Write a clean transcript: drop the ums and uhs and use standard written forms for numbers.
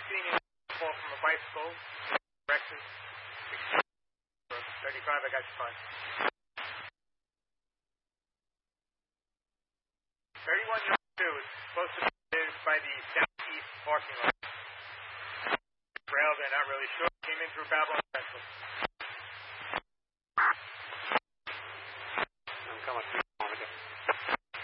seeing a fall from a bicycle. Direction. 35, I got you fine. 3102 is supposed to be by the southeast parking lot. Rail, they're not really sure. Came in through Babylon.